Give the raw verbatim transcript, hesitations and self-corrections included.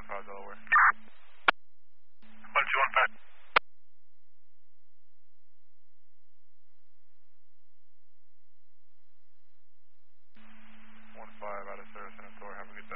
one five Delaware. one two one five. one five out of service in Authority. Have a good day.